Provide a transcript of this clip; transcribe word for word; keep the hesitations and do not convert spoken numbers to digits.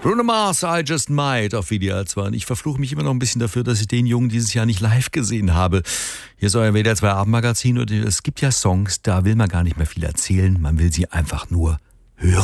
Bruno Mars, I Just Might auf W D R zwei. Und ich verfluche mich immer noch ein bisschen dafür, dass ich den Jungen dieses Jahr nicht live gesehen habe. Hier ist euer W D R zwei Abendmagazin und es gibt ja Songs, da will man gar nicht mehr viel erzählen. Man will sie einfach nur